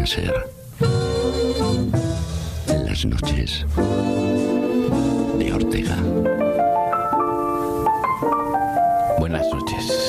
podrían ser las noches de Ortega. Buenas noches.